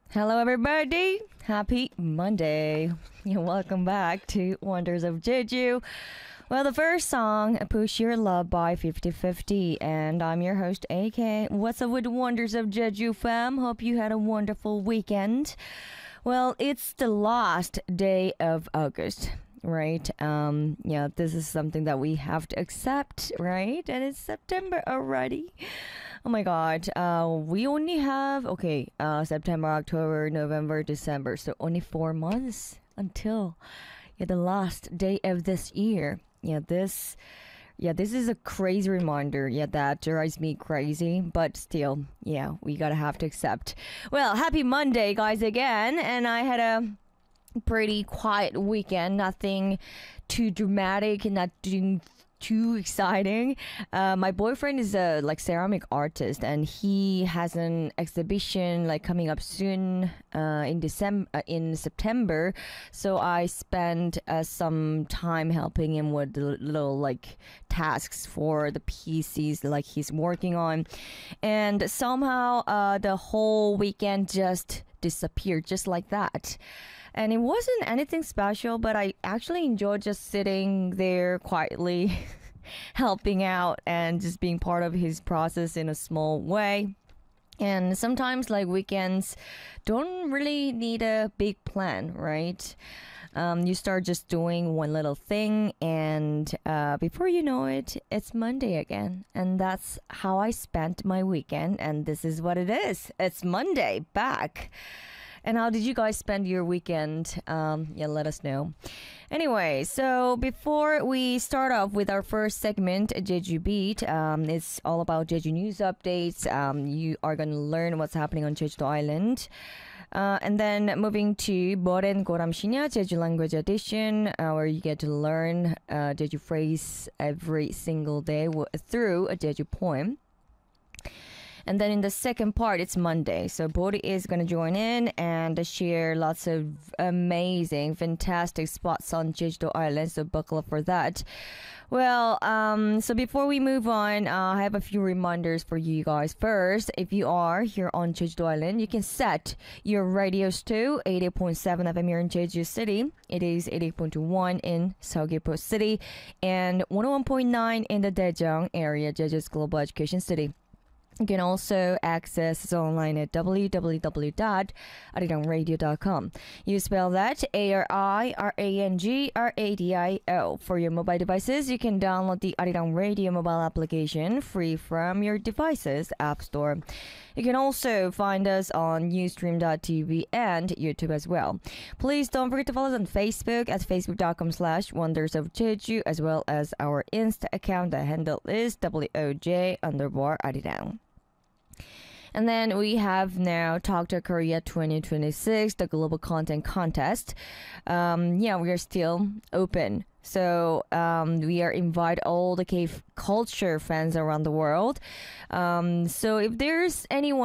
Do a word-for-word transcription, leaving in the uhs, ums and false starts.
Hello, everybody. Happy Monday. You're welcome back to Wonders of Jeju. Well, the first song, Push Your Love by fifty fifty. And I'm your host, A K. What's up with the Wonders of Jeju, fam? Hope you had a wonderful weekend. Well, it's the last day of August. Right? Um, yeah, this is something that we have to accept, right? And it's September already. Oh my god. Uh, we only have, okay, uh, September, October, November, December. So only four months until yeah, the last day of this year. Yeah, this, yeah, this is a crazy reminder. Yeah, that drives me crazy. But still, yeah, we gotta have to accept. Well, happy Monday, guys, again. And I had a pretty quiet weekend, nothing too dramatic, nothing too exciting. Uh, my boyfriend is a like ceramic artist, and he has an exhibition like coming up soon uh, in December, uh, in September. So I spent uh, some time helping him with the little like tasks for the pieces like he's working on, and somehow uh, the whole weekend just disappeared just like that. And it wasn't anything special, but I actually enjoyed just sitting there quietly, helping out and just being part of his process in a small way. And sometimes, like, weekends don't really need a big plan, right? Um, you start just doing one little thing, and uh, before you know it, it's Monday again. And that's how I spent my weekend. And this is what it is. It's Monday back. And how did you guys spend your weekend? Um, yeah, let us know. Anyway, so before we start off with our first segment, Jeju Beat, um, it's all about Jeju news updates. Um, you are going to learn what's happening on Jeju Island. Uh, and then moving to Boren Goram Shinya Jeju Language Edition, uh, where you get to learn uh, Jeju phrase every single day w- through a Jeju poem. And then in the second part, it's Monday. So Bodhi is going to join in and share lots of amazing, fantastic spots on Jeju Island. So buckle up for that. Well, um, so before we move on, uh, I have a few reminders for you guys. First, if you are here on Jeju Island, you can set your radios to eighty-eight point seven F M here in Jeju City. It is eighty-eight point one in Seogwipo City and one oh one point nine in the Daejeong area, Jeju's global education city. You can also access us online at w w w dot arirang radio dot com. You spell that A R I R A N G R A D I O. For your mobile devices, you can download the Arirang Radio mobile application free from your device's app store. You can also find us on ustream dot t v and YouTube as well. Please don't forget to follow us on Facebook at facebook.com slash wonders of Jeju, as well as our Insta account. The handle is W O J underbar Arirang. And then we have now Talk to Korea twenty twenty-six, the global content contest. Um, yeah, we are still open. So um, we are invite all the K culture fans around the world. Um, so if there's anyone